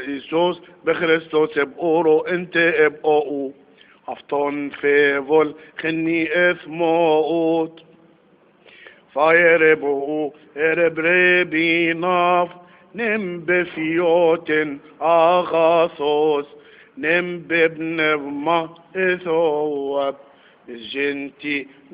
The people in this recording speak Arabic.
إيسوس بخريستوس بقولو انت بقو أفتون فيفول خني إثموت فايربو إربربي ناف نم بفيوتن أغاثوس نم ببنبما إثوب الجنتي